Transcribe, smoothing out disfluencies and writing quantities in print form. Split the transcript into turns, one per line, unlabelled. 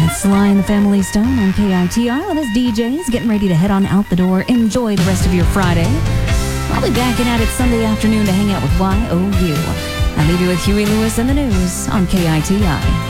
It's Sly and the Family Stone on KITI with us DJs getting ready to head on out the door. Enjoy the rest of your Friday. I'll be back at it Sunday afternoon to hang out with YOU. I leave you with Huey Lewis and the news on KITI.